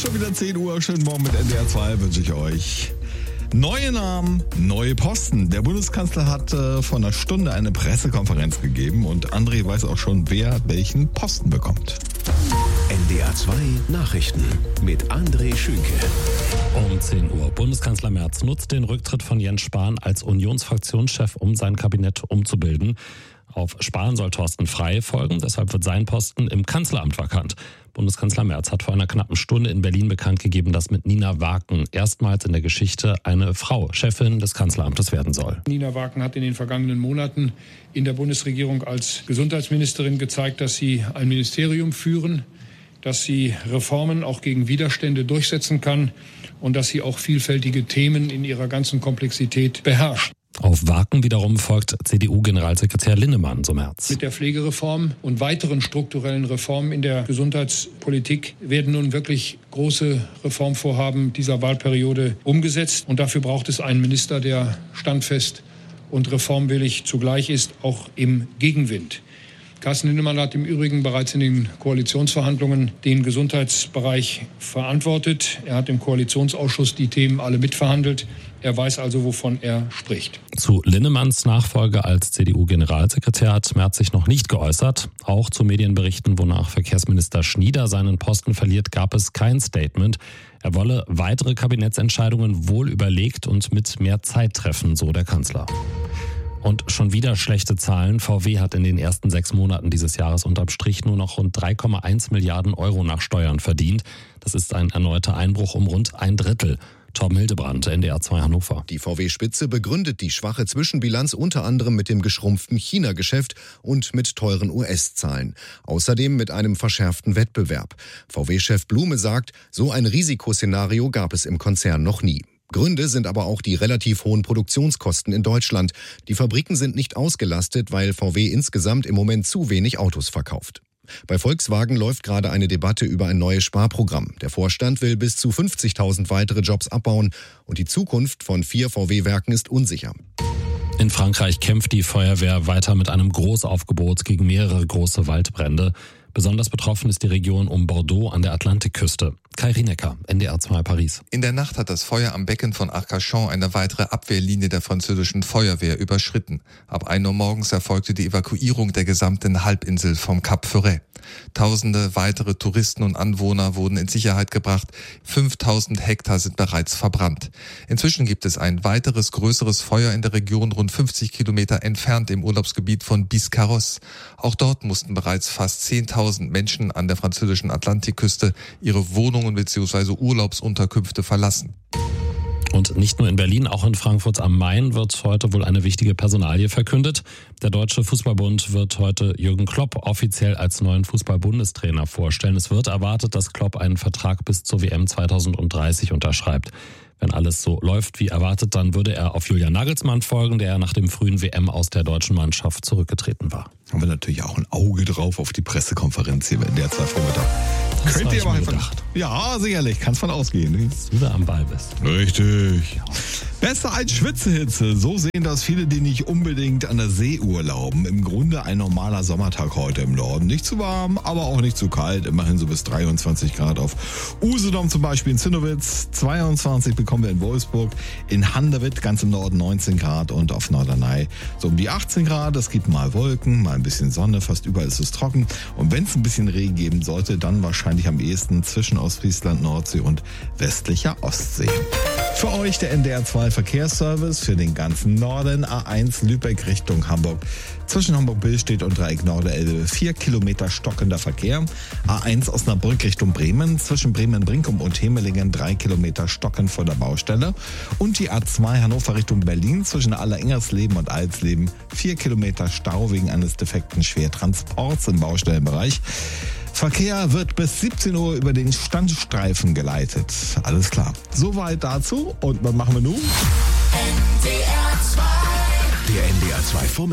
Schon wieder 10 Uhr. Schönen Morgen mit NDR 2 wünsche ich euch. Neue Namen, neue Posten. Der Bundeskanzler hat vor einer Stunde eine Pressekonferenz gegeben und André weiß auch schon, wer welchen Posten bekommt. NDR 2 Nachrichten mit André Schünke. Um 10 Uhr. Bundeskanzler Merz nutzt den Rücktritt von Jens Spahn als Unionsfraktionschef, um sein Kabinett umzubilden. Auf Spahn soll Thorsten Frey folgen, deshalb wird sein Posten im Kanzleramt vakant. Bundeskanzler Merz hat vor einer knappen Stunde in Berlin bekannt gegeben, dass mit Nina Waken erstmals in der Geschichte eine Frau Chefin des Kanzleramtes werden soll. Nina Waken hat in den vergangenen Monaten in der Bundesregierung als Gesundheitsministerin gezeigt, dass sie ein Ministerium führen, dass sie Reformen auch gegen Widerstände durchsetzen kann und dass sie auch vielfältige Themen in ihrer ganzen Komplexität beherrscht. Auf Waken wiederum folgt CDU-Generalsekretär Linnemann, so Merz. Mit der Pflegereform und weiteren strukturellen Reformen in der Gesundheitspolitik werden nun wirklich große Reformvorhaben dieser Wahlperiode umgesetzt. Und dafür braucht es einen Minister, der standfest und reformwillig zugleich ist, auch im Gegenwind. Carsten Linnemann hat im Übrigen bereits in den Koalitionsverhandlungen den Gesundheitsbereich verantwortet. Er hat im Koalitionsausschuss die Themen alle mitverhandelt. Er weiß also, wovon er spricht. Zu Linnemanns Nachfolge als CDU-Generalsekretär hat Merz sich noch nicht geäußert. Auch zu Medienberichten, wonach Verkehrsminister Schnieder seinen Posten verliert, gab es kein Statement. Er wolle weitere Kabinettsentscheidungen wohl überlegt und mit mehr Zeit treffen, so der Kanzler. Und schon wieder schlechte Zahlen. VW hat in den ersten 6 Monaten dieses Jahres unterm Strich nur noch rund 3,1 Milliarden Euro nach Steuern verdient. Das ist ein erneuter Einbruch um rund 1/3. Torben Hildebrand, NDR 2 Hannover. Die VW-Spitze begründet die schwache Zwischenbilanz unter anderem mit dem geschrumpften China-Geschäft und mit teuren US-Zahlen. Außerdem mit einem verschärften Wettbewerb. VW-Chef Blume sagt, so ein Risikoszenario gab es im Konzern noch nie. Gründe sind aber auch die relativ hohen Produktionskosten in Deutschland. Die Fabriken sind nicht ausgelastet, weil VW insgesamt im Moment zu wenig Autos verkauft. Bei Volkswagen läuft gerade eine Debatte über ein neues Sparprogramm. Der Vorstand will bis zu 50.000 weitere Jobs abbauen und die Zukunft von 4 VW-Werken ist unsicher. In Frankreich kämpft die Feuerwehr weiter mit einem Großaufgebot gegen mehrere große Waldbrände. Besonders betroffen ist die Region um Bordeaux an der Atlantikküste. Kai Rienecker, NDR 2 Paris. In der Nacht hat das Feuer am Becken von Arcachon eine weitere Abwehrlinie der französischen Feuerwehr überschritten. Ab 1 Uhr morgens erfolgte die Evakuierung der gesamten Halbinsel vom Cap Ferret. Tausende weitere Touristen und Anwohner wurden in Sicherheit gebracht. 5000 Hektar sind bereits verbrannt. Inzwischen gibt es ein weiteres größeres Feuer in der Region rund 50 Kilometer entfernt im Urlaubsgebiet von Biscarrosse. Auch dort mussten bereits fast 10.000 Menschen an der französischen Atlantikküste ihre Wohnungen bzw. Urlaubsunterkünfte verlassen. Und nicht nur in Berlin, auch in Frankfurt am Main wird heute wohl eine wichtige Personalie verkündet. Der Deutsche Fußballbund wird heute Jürgen Klopp offiziell als neuen Fußball-Bundestrainer vorstellen. Es wird erwartet, dass Klopp einen Vertrag bis zur WM 2030 unterschreibt. Wenn alles so läuft wie erwartet, dann würde er auf Julian Nagelsmann folgen, der nach dem frühen WM aus der deutschen Mannschaft zurückgetreten war. Haben wir natürlich auch ein Auge drauf auf die Pressekonferenz hier in der 2 Vormittag. Könnt ihr aber einfach gedacht. Ja, sicherlich, kannst von ausgehen. Dass du da am Ball bist. Richtig. Besser als Schwitzehitze. So sehen das viele, die nicht unbedingt an der See urlauben. Im Grunde ein normaler Sommertag heute im Norden. Nicht zu warm, aber auch nicht zu kalt. Immerhin so bis 23 Grad auf Usedom zum Beispiel in Zinnowitz. 22 bekommen wir in Wolfsburg. In Handewitt ganz im Norden 19 Grad und auf Norderney so um die 18 Grad. Es gibt mal Wolken, mal ein bisschen Sonne. Fast überall ist es trocken. Und wenn es ein bisschen Regen geben sollte, dann wahrscheinlich am ehesten zwischen Ostfriesland, Nordsee und westlicher Ostsee. Für euch der NDR 2 Verkehrsservice für den ganzen Norden. A1 Lübeck Richtung Hamburg. Zwischen Hamburg-Billstedt und Dreieck Norderelbe 4 Kilometer stockender Verkehr. A1 Osnabrück Richtung Bremen. Zwischen Bremen-Brinkum und Hemelingen 3 Kilometer stockend vor der Baustelle. Und die A2 Hannover Richtung Berlin. Zwischen Allerengersleben und Alsleben 4 Kilometer Stau wegen eines defekten Schwertransports im Baustellenbereich. Verkehr wird bis 17 Uhr über den Standstreifen geleitet. Alles klar. Soweit dazu. Und was machen wir nun? Der NDR 2 Vormittag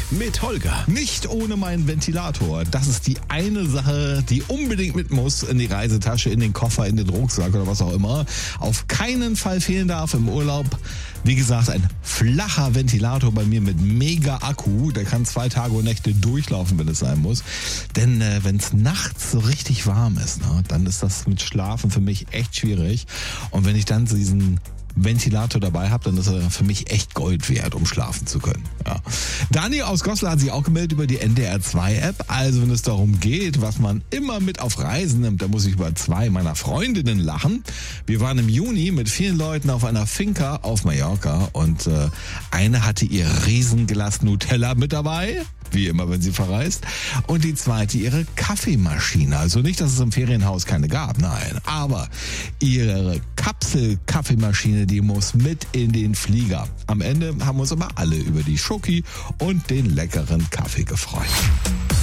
mit Holger. Nicht ohne meinen Ventilator. Das ist die eine Sache, die unbedingt mit muss in die Reisetasche, in den Koffer, in den Rucksack oder was auch immer. Auf keinen Fall fehlen darf im Urlaub. Wie gesagt, ein flacher Ventilator bei mir mit mega Akku. Der kann 2 Tage und Nächte durchlaufen, wenn es sein muss. Denn wenn es nachts so richtig warm ist, dann ist das mit Schlafen für mich echt schwierig. Und wenn ich dann so diesen Ventilator dabei habe, dann ist er für mich echt Gold wert, um schlafen zu können. Ja. Dani aus Goslar hat sich auch gemeldet über die NDR 2 App. Also wenn es darum geht, was man immer mit auf Reisen nimmt, da muss ich über 2 meiner Freundinnen lachen. Wir waren im Juni mit vielen Leuten auf einer Finca auf Mallorca und eine hatte ihr Riesenglas Nutella mit dabei. Wie immer, wenn sie verreist. Und die zweite ihre Kaffeemaschine. Also nicht, dass es im Ferienhaus keine gab, nein. Aber ihre Kapsel-Kaffeemaschine, die muss mit in den Flieger. Am Ende haben wir uns aber alle über die Schoki und den leckeren Kaffee gefreut.